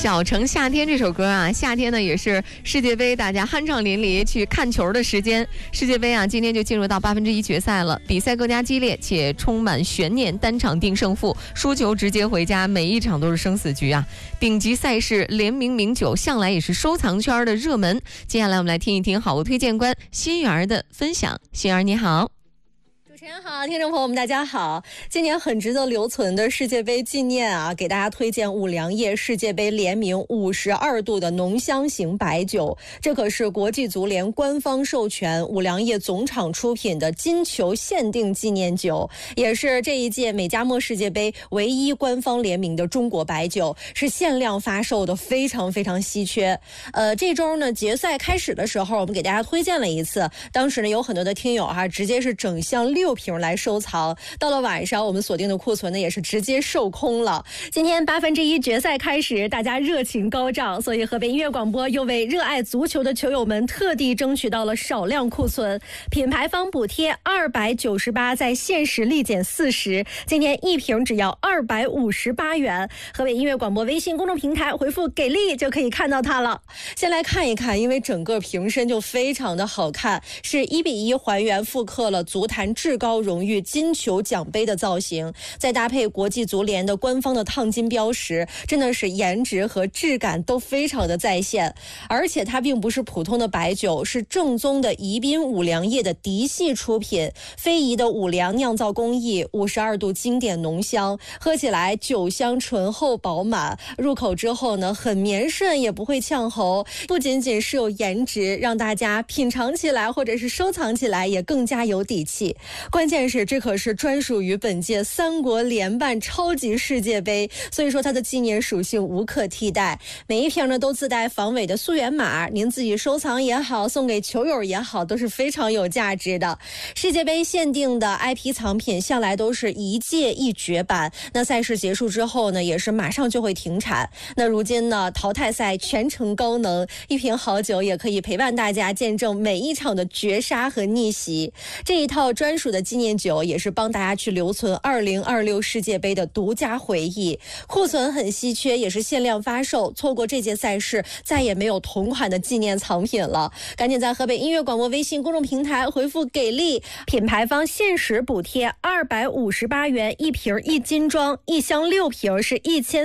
小城夏天这首歌啊，夏天呢也是世界杯大家酣畅淋漓去看球的时间。世界杯啊，今天就进入到1/8决赛了，比赛更加激烈且充满悬念，单场定胜负，输球直接回家，每一场都是生死局啊。顶级赛事联名名酒向来也是收藏圈的热门。接下来我们来听一听好物推荐官心媛儿的分享。心媛你好。 主持人好，听众朋友们大家好。今年很值得留存的世界杯纪念啊，给大家推荐五粮液世界杯联名52度的浓香型白酒，这可是国际足联官方授权五粮液总厂出品的金球限定纪念酒，也是这一届美加墨世界杯唯一官方联名的中国白酒，是限量发售的，非常非常稀缺。这周呢决赛开始的时候，我们给大家推荐了一次，当时呢有很多的听友直接是整箱6瓶来收藏，到了晚上我们锁定的库存呢也是直接售空了。今天1/8决赛开始，大家热情高涨，所以河北音乐广播又为热爱足球的球友们特地争取到了少量库存，品牌方补贴298，在限时立减40，今天一瓶只要258元。河北音乐广播微信公众平台回复给力就可以看到它了。先来看一看，因为整个瓶身就非常的好看，是1:1还原复刻了足坛至高荣誉金球奖杯的造型，再搭配国际足联的官方的烫金标识，真的是颜值和质感都非常的在线。而且它并不是普通的白酒，是正宗的宜宾五粮液的嫡系出品，非遗的五粮酿造工艺，52度经典浓香，喝起来酒香醇厚饱满，入口之后呢很绵顺，也不会呛喉，不仅仅是有颜值，让大家品尝起来或者是收藏起来也更加有底气。关键是这可是专属于本届3国联办超级世界杯，所以说它的纪念属性无可替代。每一瓶呢都自带防伪的溯源码，您自己收藏也好，送给球友也好，都是非常有价值的。世界杯限定的 IP 藏品向来都是一届一绝版，那赛事结束之后呢也是马上就会停产。那如今呢淘汰赛全程高能，一瓶好酒也可以陪伴大家见证每一场的绝杀和逆袭。这一套专属的纪念酒也是帮大家去留存2026世界杯的独家回忆，库存很稀缺，也是限量发售，错过这届赛事再也没有同款的纪念藏品了。赶紧在河北音乐广播微信公众平台回复给力，品牌方限时补贴258元一瓶一斤装，一箱6瓶是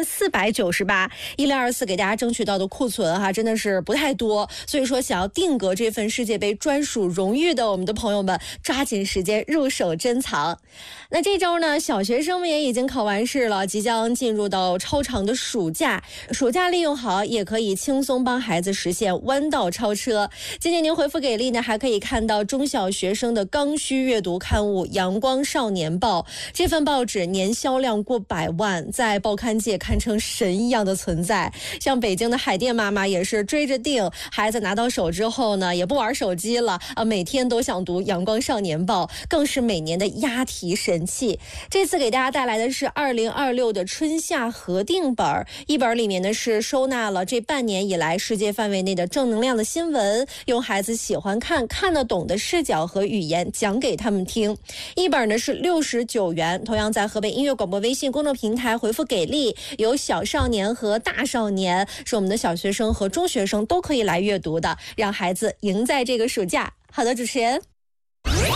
1498，1624给大家争取到的库存真的是不太多，所以说想要定格这份世界杯专属荣誉的我们的朋友们，抓紧时间入手珍藏。那这周呢小学生们也已经考完试了，即将进入到超长的暑假利用好，也可以轻松帮孩子实现弯道超车。今天您回复给力呢，还可以看到中小学生的刚需阅读刊物《阳光少年报》，这份报纸年销量过100万，在报刊界堪称神一样的存在。像北京的海淀妈妈也是追着订，孩子拿到手之后呢也不玩手机了每天都想读《阳光少年报》，更是每年的押题神器。这次给大家带来的是2026的春夏合订本，一本里面呢是收纳了这半年以来世界范围内的正能量的新闻，用孩子喜欢看得懂的视角和语言讲给他们听。一本呢是69元，同样在河北音乐广播微信公众平台回复给力，有小少年和大少年，是我们的小学生和中学生都可以来阅读的，让孩子赢在这个暑假。好的，主持人。